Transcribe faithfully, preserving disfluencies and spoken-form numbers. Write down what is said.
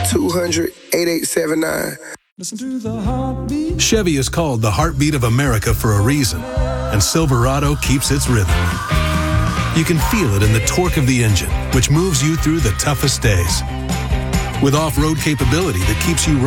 two hundred, eighty-eight seventy-nine. Listen to the heartbeat. Chevy is called the heartbeat of America for a reason, and Silverado keeps its rhythm. You can feel it in the torque of the engine, which moves you through the toughest days. With off-road capability that keeps you